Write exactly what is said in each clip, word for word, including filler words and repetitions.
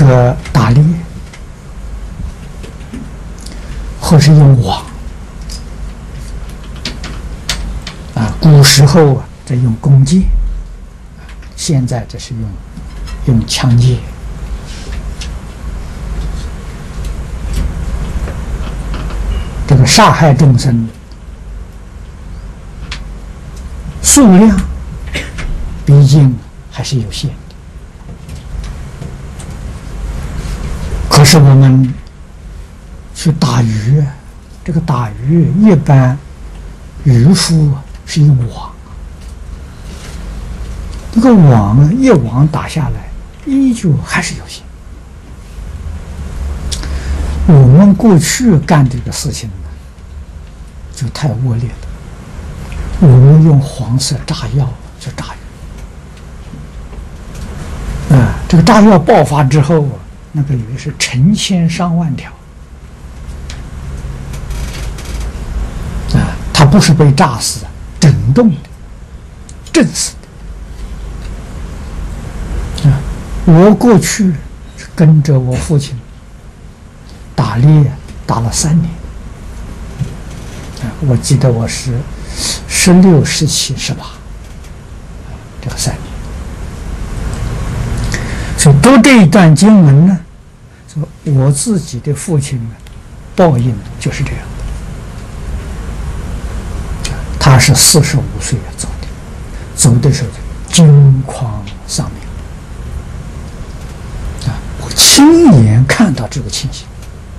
个打猎，或是用网啊，古时候啊，这用弓箭，现在这是用用枪械。这个杀害众生数量，毕竟还是有限的。可是我们去打鱼，这个打鱼一般渔夫是用网，这个网一网打下来，依旧还是有限。我们过去干这个事情呢，就太恶劣了。我们用黄色炸药去炸鱼，啊，这个炸药爆发之后啊，那个鱼是成千上万条，啊，它不是被炸死的，整动的，震死的。啊，我过去跟着我父亲打猎，打了三年。啊，我记得我是十六、十七、十八，这个三年。所以读这一段经文呢，说我自己的父亲呢，报应就是这样的。他是四十五岁走的，走的时候惊慌丧命。啊，我亲眼看到这个情形。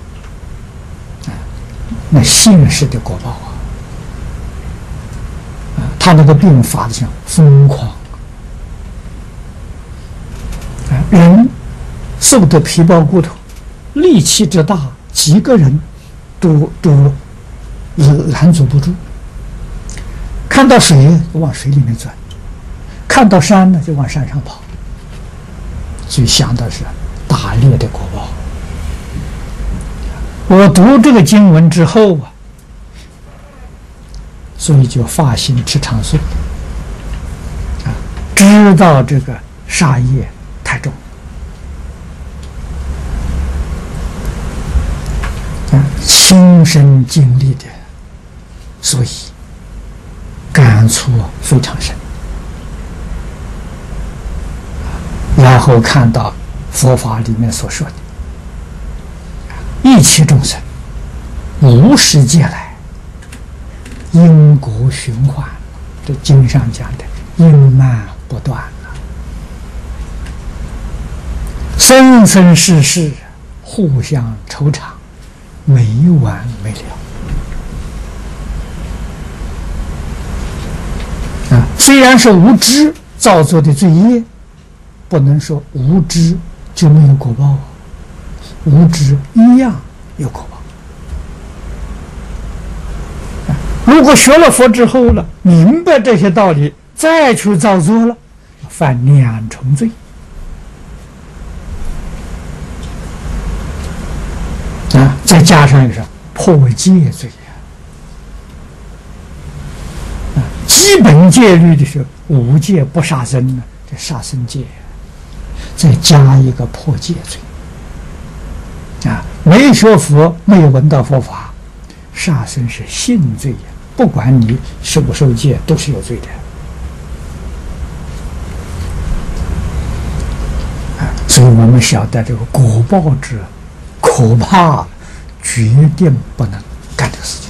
那现实的果报啊，啊，他那个病发的像疯狂，啊，人瘦得皮包骨头，力气之大，几个人都都拦阻不住。看到水就往水里面钻，看到山呢就往山上跑。所以想的是打猎的果报。我读这个经文之后啊，所以就发心吃长素啊，知道这个杀业太重啊，亲身经历的，所以感触非常深。然后看到佛法里面所说的一切众生无始劫来因果循环，这经上讲的因慢不断了，生生世世互相愁肠，没完没了啊！虽然是无知造作的罪业，不能说无知就没有果报，无知一样有果报。如果学了佛之后了，明白这些道理，再去造作了，犯两重罪啊！再加上一个破戒罪啊！基本戒律的是五戒不杀生呢，这杀生戒，再加一个破戒罪啊！没学佛，没有闻到佛法，杀生是性罪呀。不管你受不受戒，都是有罪的。啊，所以我们晓得这个果报之可怕，决定不能干这个事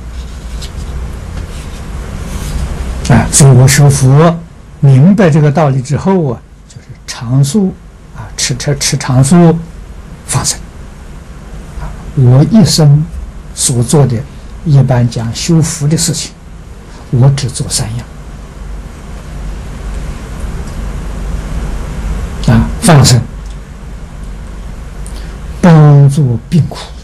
情。啊，所以我学佛明白这个道理之后啊，就是常素啊，吃吃吃常素，放生。啊，我一生所做的。一般讲修福的事情，我只做三样啊：放生、帮助病苦